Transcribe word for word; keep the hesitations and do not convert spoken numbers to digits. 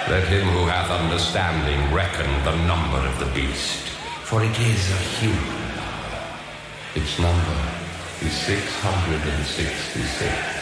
Let him who hath understanding reckon the number of the beast, for it is a human number. Its number is six hundred sixty-six.